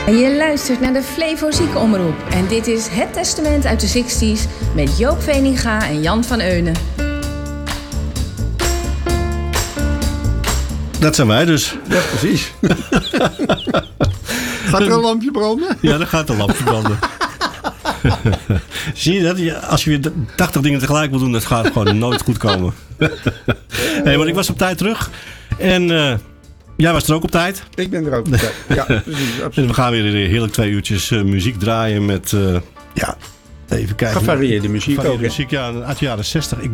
En je luistert naar de Flevo Ziekenomroep. En dit is Het Testament uit de 60's met Joop Veninga en Jan van Eunen. Dat zijn wij dus. Ja, precies. Gaat er een lampje branden? Ja, dan gaat een lampje branden. Zie je dat? Als je weer 80 dingen tegelijk wil doen, dat gaat gewoon nooit goed komen. Hey, maar ik was op tijd terug. En jij was er ook op tijd. Ik ben er ook op tijd. Ja, precies. En we gaan weer heerlijk 2 uurtjes muziek draaien met... even kijken. Gevarieerde muziek ook. Muziek, ja, uit de jaren 60.